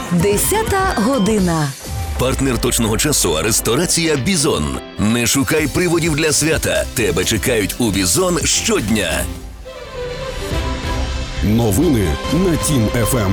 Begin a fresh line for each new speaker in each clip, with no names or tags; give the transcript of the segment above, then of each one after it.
10-та година.
Партнер точного часу – ресторація «Бізон». Не шукай приводів для свята. Тебе чекають у «Бізон» щодня.
Новини на Тім ФМ.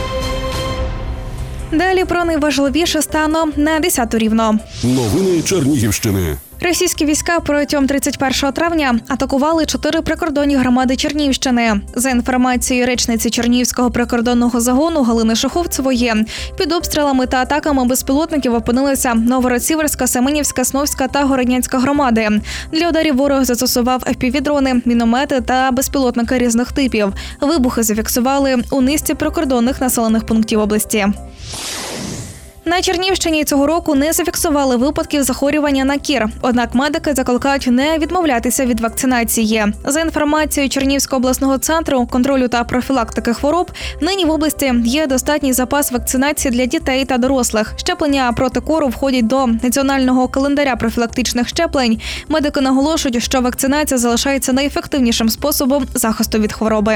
Далі про найважливіше станом на 10 рівно.
Новини Чернігівщини.
Російські війська протягом 31 травня атакували 4 прикордонні громади Чернігівщини. За інформацією речниці Чернігівського прикордонного загону Галини Шуховцевої, під обстрілами та атаками безпілотників опинилися Новгород-Сіверська, Семенівська, Сновська та Городнянська громади. Для ударів ворог застосував FPV-дрони, міномети та безпілотники різних типів. Вибухи зафіксували у низці прикордонних населених пунктів області. На Чернігівщині цього року не зафіксували випадків захворювання на кір. Однак медики закликають не відмовлятися від вакцинації. За інформацією Чернігівського обласного центру контролю та профілактики хвороб, нині в області є достатній запас вакцинації для дітей та дорослих. Щеплення проти кору входять до національного календаря профілактичних щеплень. Медики наголошують, що вакцинація залишається найефективнішим способом захисту від хвороби.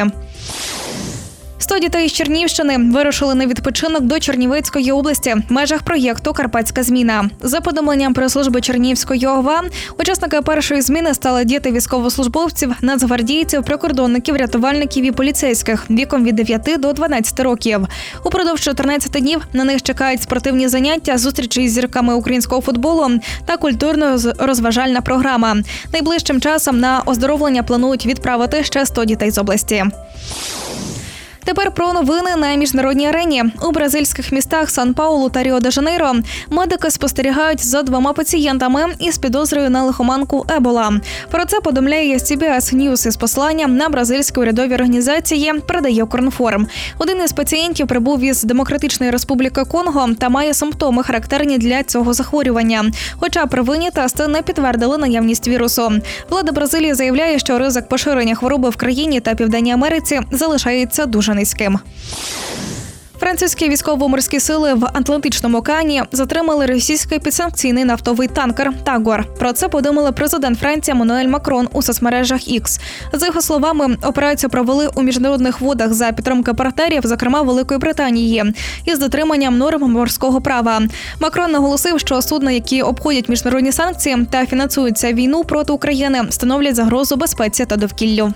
100 дітей з Чернігівщини вирушили на відпочинок до Чернівецької області в межах проєкту «Карпатська зміна». За повідомленням прес-служби Чернігівської ОВА, учасники першої зміни стали діти військовослужбовців, нацгвардійців, прикордонників, рятувальників і поліцейських віком від 9 до 12 років. Упродовж 14 днів на них чекають спортивні заняття, зустрічі з зірками українського футболу та культурно-розважальна програма. Найближчим часом на оздоровлення планують відправити ще 100 дітей з області. Тепер про новини на міжнародній арені. У бразильських містах Сан-Паулу та Ріо-де-Жанейро медики спостерігають за 2 пацієнтами із підозрою на лихоманку Ебола. Про це повідомляє CBS News із посиланням на бразильські урядові організації, передає Укрінформ. Один із пацієнтів прибув із Демократичної Республіки Конго та має симптоми, характерні для цього захворювання. Хоча первинні тести не підтвердили наявність вірусу. Влада Бразилії заявляє, що ризик поширення хвороби в країні та Південній Америці залишається дуже низьким. Французькі військово-морські сили в Атлантичному океані затримали російський підсанкційний нафтовий танкер «Тагуар». Про це повідомив президент Франції Еммануель Макрон у соцмережах X. За його словами, операцію провели у міжнародних водах за підтримки партнерів, зокрема Великої Британії, із дотриманням норм морського права. Макрон наголосив, що судна, які обходять міжнародні санкції та фінансуються війну проти України, становлять загрозу безпеці та довкіллю.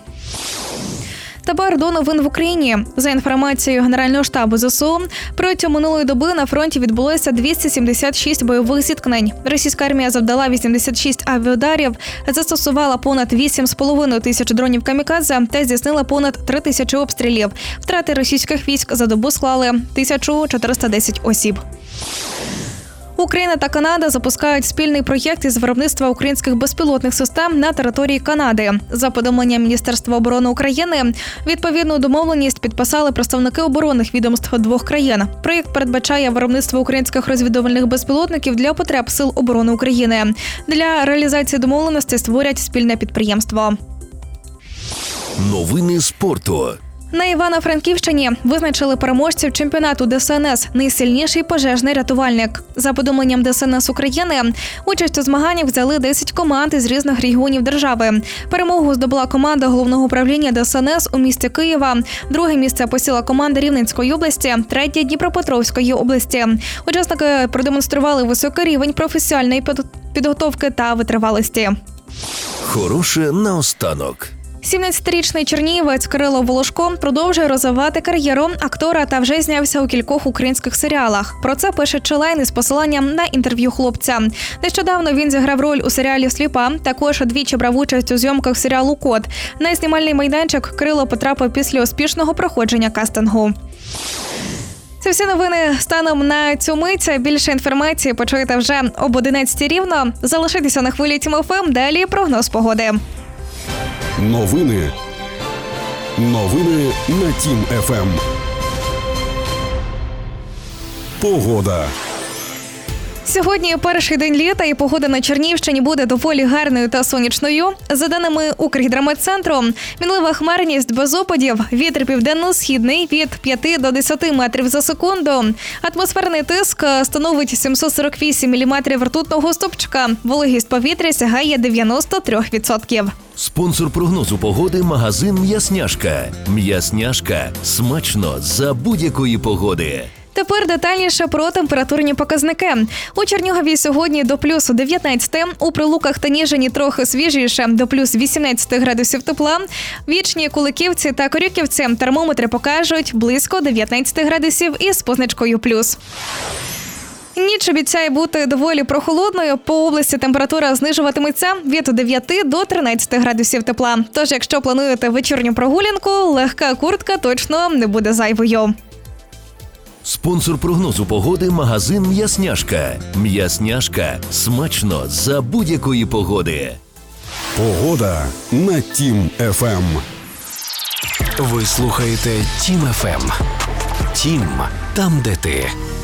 Тепер до новин в Україні. За інформацією Генерального штабу ЗСУ, протягом минулої доби на фронті відбулося 276 бойових зіткнень. Російська армія завдала 86 авіаударів, застосувала понад 8,5 тисяч дронів камікадзе та здійснила понад 3 тисячі обстрілів. Втрати російських військ за добу склали 1410 осіб. Україна та Канада запускають спільний проєкт із виробництва українських безпілотних систем на території Канади. За повідомленням Міністерства оборони України, відповідну домовленість підписали представники оборонних відомств 2 країн. Проєкт передбачає виробництво українських розвідувальних безпілотників для потреб Сил оборони України. Для реалізації домовленості створять спільне підприємство.
Новини спорту.
На Івано-Франківщині визначили переможців чемпіонату ДСНС «Найсильніший пожежний рятувальник». За повідомленням ДСНС України, участь у змаганнях взяли 10 команд із різних регіонів держави. Перемогу здобула команда Головного управління ДСНС у місті Києва, друге місце посіла команда Рівненської області, третє – Дніпропетровської області. Учасники продемонстрували високий рівень професіональної підготовки та витривалості.
Хороше наостанок.
17-річний чернігівець Кирило Волошко продовжує розвивати кар'єру актора та вже знявся у кількох українських серіалах. Про це пише Челайн із посиланням на інтерв'ю хлопця. Нещодавно він зіграв роль у серіалі «Сліпа», також двічі брав участь у зйомках серіалу «Код». На знімальний майданчик Кирило потрапив після успішного проходження кастингу. Це всі новини станом на цю мить. Більше інформації почуєте вже об 11 рівно. Залишайтеся на хвилі Тім ФМ, далі прогноз погоди.
Новини на Тім ФМ. Погода.
Сьогодні перший день літа і погода на Чернігівщині буде доволі гарною та сонячною. За даними Укргідрометцентру, мінлива хмарність без опадів, вітер південно-східний від 5 до 10 метрів за секунду. Атмосферний тиск становить 748 міліметрів ртутного стовпчика. Вологість повітря сягає 93%.
Спонсор прогнозу погоди – магазин «М'ясняшка». «М'ясняшка» – смачно за будь-якої погоди.
Тепер детальніше про температурні показники. У Чернігові сьогодні до плюс 19, у Прилуках та Ніжині трохи свіжіше, до плюс 18 градусів тепла. Вічні, Куликівці та Корюківці термометри покажуть близько 19 градусів із позначкою плюс. Ніч обіцяє бути доволі прохолодною. По області температура знижуватиметься від 9 до 13 градусів тепла. Тож, якщо плануєте вечірню прогулянку, легка куртка точно не буде зайвою.
Спонсор прогнозу погоди – магазин «М'ясняшка». «М'ясняшка» – смачно за будь-якої погоди.
Погода на Тім ФМ.
Ви слухаєте Тім ФМ. Тім – там, де ти.